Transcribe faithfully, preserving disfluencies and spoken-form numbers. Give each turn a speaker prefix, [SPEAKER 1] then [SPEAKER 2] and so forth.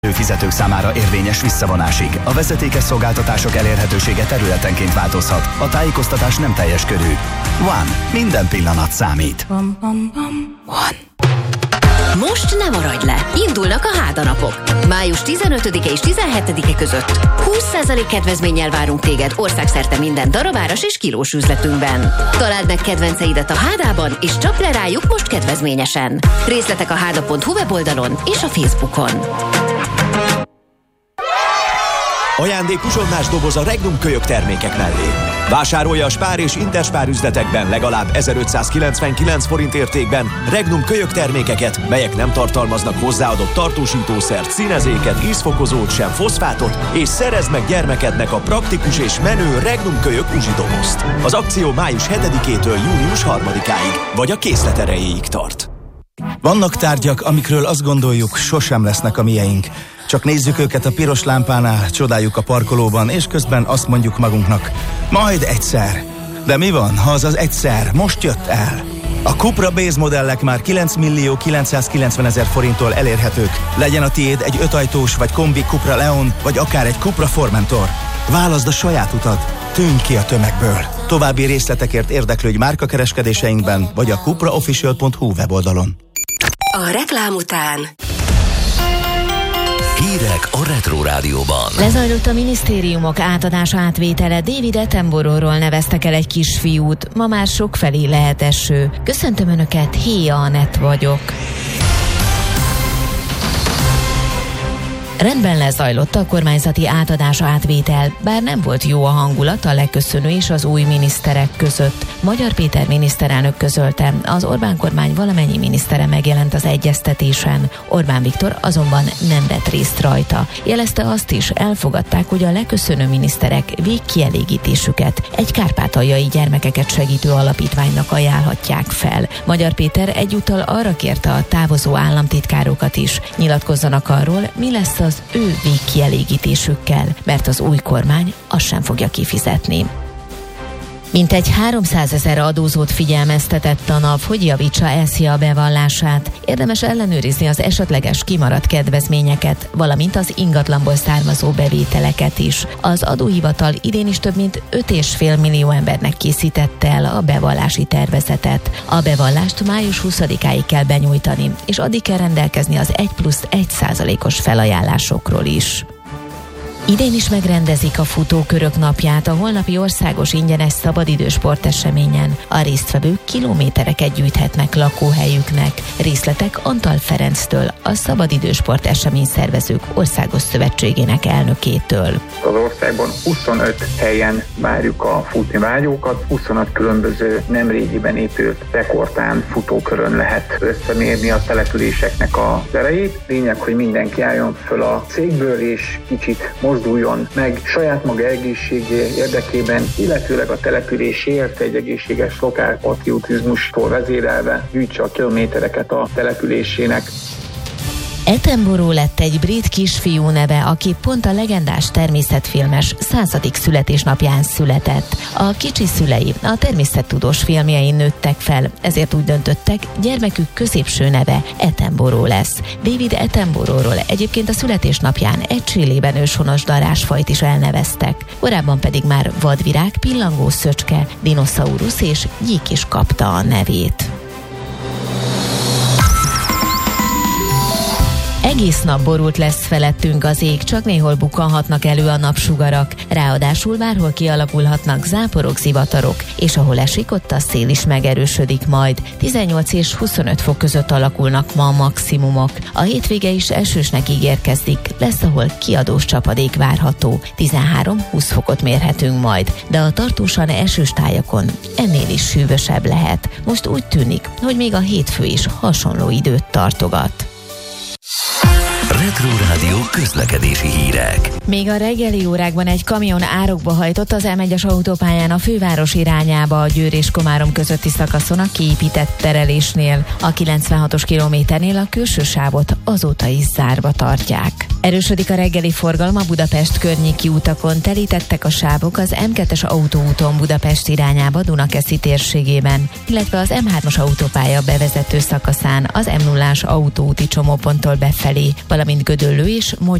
[SPEAKER 1] Fizetők számára érvényes visszavonásig. A vezetékes szolgáltatások elérhetősége területenként változhat. A tájékoztatás nem teljes körű. One. Minden pillanat számít.
[SPEAKER 2] One. Most ne maradj le! Indulnak a Háda napok. május tizenötödike és tizenhetedike között húsz százalék kedvezménnyel várunk téged országszerte minden darabáras és kilós üzletünkben. Találd meg kedvenceidet a Hádában, és csap le rájuk most kedvezményesen. Részletek a háda pont hu weboldalon és a Facebookon.
[SPEAKER 3] Ajándék uzsonnás doboz a Regnum kölyök termékek mellé. Vásárolja a Spár és Interspár üzletekben legalább ezerötszázkilencvenkilenc forint értékben Regnum kölyök termékeket, melyek nem tartalmaznak hozzáadott tartósítószert, színezéket, ízfokozót, sem foszfátot, és szerezd meg gyermekednek a praktikus és menő Regnum kölyök uzsidobozt. Az akció május hetedikétől június harmadikáig, vagy a készlet erejéig tart.
[SPEAKER 4] Vannak tárgyak, amikről azt gondoljuk, sosem lesznek a mieink. Csak nézzük őket a piros lámpánál, csodáljuk a parkolóban, és közben azt mondjuk magunknak, majd egyszer. De mi van, ha az az egyszer most jött el? A Cupra Base modellek már kilenc millió kilencszázkilencven ezer forinttól elérhetők. Legyen a tiéd egy ötajtós vagy kombi Cupra Leon, vagy akár egy Cupra Formentor. Válaszd a saját utad, tűnj ki a tömegből. További részletekért érdeklődj márkakereskedéseinkben, vagy a cupraofficial pont hu weboldalon.
[SPEAKER 2] A reklám után
[SPEAKER 5] hírek a Retro Rádióban.
[SPEAKER 6] Lezajlott a minisztériumok átadása átvétele. David Attenborough-ról neveztek el egy kisfiút. Ma már sokfelé lehet eső. Köszöntöm Önöket, Héja Anett vagyok. Rendben lezajlott a kormányzati átadása átvétel, bár nem volt jó a hangulat a leköszönő és az új miniszterek között. Magyar Péter miniszterelnök közölte, az Orbán kormány valamennyi minisztere megjelent az egyeztetésen. Orbán Viktor azonban nem vett részt rajta. Jelezte azt is, elfogadták, hogy a leköszönő miniszterek végkielégítésüket egy kárpátaljai gyermekeket segítő alapítványnak ajánlhatják fel. Magyar Péter egyúttal arra kérte a távozó államtitkárokat is, nyilatkozzanak arról, mi lesz az az ő végkielégítésükkel, mert az új kormány azt sem fogja kifizetni. Mintegy háromszázezer adózót figyelmeztetett a NAV, hogy javítsa e es zé á bevallását. Érdemes ellenőrizni az esetleges kimaradt kedvezményeket, valamint az ingatlanból származó bevételeket is. Az adóhivatal idén is több mint öt egész öt millió embernek készítette el a bevallási tervezetet. A bevallást május huszadikáig kell benyújtani, és addig kell rendelkezni az egy plusz egy százalékos felajánlásokról is. Idén is megrendezik a futókörök napját a holnapi országos ingyenes szabadidős sporteseményen. A résztvevők kilométereket gyűjthetnek lakóhelyüknek. Részletek Antal Ferenctől, a Szabadidős Sport Esemény Szervezők Országos Szövetségének elnökétől.
[SPEAKER 7] Az országban huszonöt helyen várjuk a futni vágyókat, huszonöt különböző nemrégiben épült rekordtán futókörön lehet összemérni a településeknek az erejét. Lényeg, hogy mindenki álljon föl a székből és kicsit mozduljon meg saját maga egészségé érdekében, illetőleg a településért egy egészséges lokálpatriotizmustól vezérelve gyűjtse a kilométereket a településének.
[SPEAKER 6] Attenborough lett egy brit kisfiú neve, aki pont a legendás természetfilmes századik születésnapján született. A kicsi szülei a természettudós filmjein nőttek fel, ezért úgy döntöttek, gyermekük középső neve Attenborough lesz. David Attenboroughról egyébként a születésnapján egy Chilében őshonos darásfajt is elneveztek. Korábban pedig már vadvirág, pillangó szöcske, dinoszaurusz és gyík is kapta a nevét. Egész nap borult lesz felettünk az ég, csak néhol bukkanhatnak elő a napsugarak. Ráadásul bárhol kialakulhatnak záporok, zivatarok, és ahol esik, ott a szél is megerősödik majd. tizennyolc és huszonöt fok között alakulnak ma a maximumok. A hétvége is esősnek ígérkezik, lesz, ahol kiadós csapadék várható. tizenhárom-húsz fokot mérhetünk majd, de a tartósan esős tájakon ennél is hűvösebb lehet. Most úgy tűnik, hogy még a hétfő is hasonló időt tartogat.
[SPEAKER 5] Retro Rádió közlekedési hírek.
[SPEAKER 6] Még a reggeli órákban egy kamion árokba hajtott az em egyes autópályán a főváros irányába a Győr és Komárom közötti szakaszon a kiépített terelésnél. A kilencvenhatos kilométernél a külső sávot azóta is zárva tartják. Erősödik a reggeli forgalom a Budapest környéki utakon, telítettek a sávok az em kettes autóúton Budapest irányába Dunakeszi térségében, illetve az em hármas autópálya bevezető szakaszán az em nullás autóúti csomóponttól befelé, valamint valamint Gödöllő és